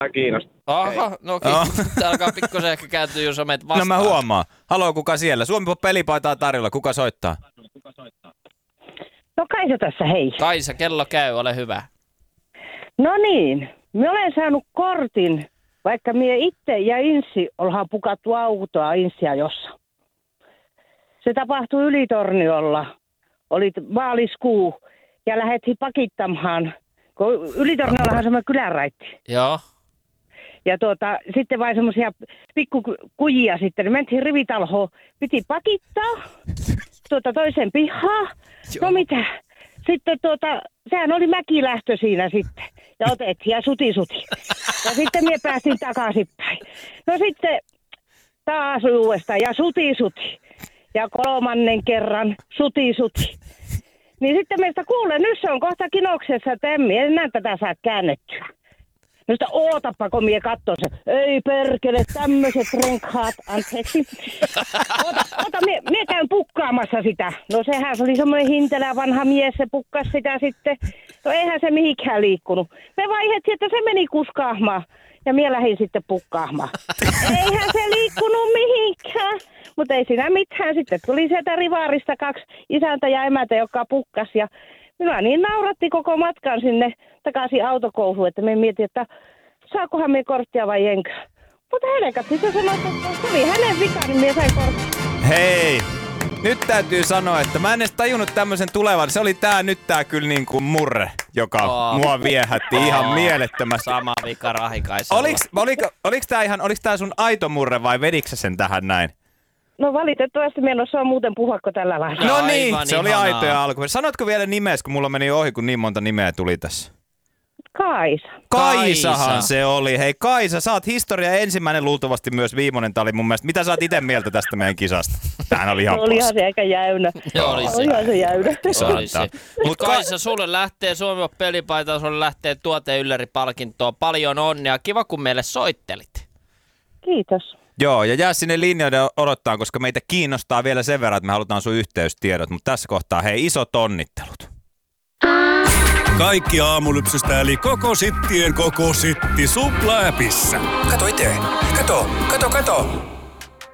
kiinnostaa. Aha, no kiinnostaa. Alkaa pikkusen ehkä kääntyä, jos menet vastaan. No mä huomaan. Haloo, kuka siellä? Suomi-pop pelipaitaa tarjolla. Kuka soittaa? No Kaisa tässä, hei. Kaisa, kello käy, ole hyvä. No niin, mä olen saanut kortin, vaikka mie itse ja Inssi ollaan pukattu autoa Inssia jossa. Se tapahtui Ylitorniolla. Oli maaliskuu ja lähdettiin pakittamaan, kun Ylitorniollahan on semmoinen kylänraitti. Joo. Ja sitten vain semmoisia pikkukujia sitten. Niin mentiin rivitalhoon, piti pakittaa toisen pihaa. No mitä? Sitten sehän oli mäkilähtö siinä sitten. Ja otettiin ja suti. Ja sitten mie päästin takaisinpäin. No sitten taas uudestaan ja suti. Ja 3. kerran suti. Niin sitten meistä kuule, nyt se on kohta kinoksessa, että en enää tätä saa käännettyä. No sitä ootappa, kun mie kattoo se. Ei perkele, tämmöiset renkaat, anteeksi. Oota, mie käyn pukkaamassa sitä. No sehän se oli semmoinen hintelä vanha mies, se pukkasi sitä sitten. No eihän se mihinkään liikkunut. Me vaihdettiin, että se meni kuskaamaan. Ja mie lähdin sitten pukkaamaan. Eihän se liikkunut mihinkään. Mutta ei siinä mitään. Sitten tuli sieltä rivaarista 2 isäntä ja emäntä, joka pukkasi. Ja minua niin nauratti koko matkan sinne takaisin autokouluun, että me mietin, että saakohan me korttia vai enkö. Mutta helekatti se sanoi, että se oli hänen vika, niin minä sain korttia. Hei! Nyt täytyy sanoa, että mä en edes tajunnut tämmöisen tulevan. Se oli tää kyllä niin kuin murre, joka mua viehätti ihan mielettömästi. Sama vika Rahikaisella. Oliko tää sun aito murre vai vediksä sen tähän näin? No valitettavasti minä en osaa muuten puhuako tällä lailla. No niin, se oli aito ja alku. Sanotko vielä nimes, kun mulla meni ohi, kun niin monta nimeä tuli tässä? Kaisa. Kaisahan se oli. Hei Kaisa, sä oot historia ensimmäinen, luultavasti myös viimeinen. Tää oli mun mielestä. Mitä sä oot ite mieltä tästä meidän kisasta? Tämähän oli ihan Olihan se aika jäynä. Olihan se jäynä. Mutta Kaisa, sulle lähtee Suomi pelipaita, sulle lähtee tuoteylläri-palkintoa. Paljon onnea. Kiva, kun meille soittelit. Kiitos. Joo, ja jää sinne linjoille odottaa, koska meitä kiinnostaa vielä sen verran, että me halutaan sun yhteystiedot. Mutta tässä kohtaa, hei, isot onnittelut. Kaikki aamulypsystä eli koko sittien koko sitti Supla-äpissä. Kato itse. Kato.